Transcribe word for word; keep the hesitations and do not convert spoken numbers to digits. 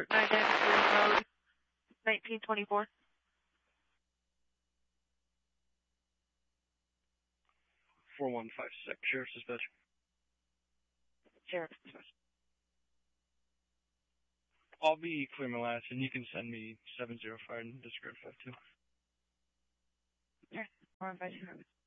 nine Green Road, nineteen twenty-four. four one five six, Sheriff's Dispatch. Sheriff's Dispatch. I'll be clear my last, and you can send me seven zero five and discard five two. Yeah, one five two.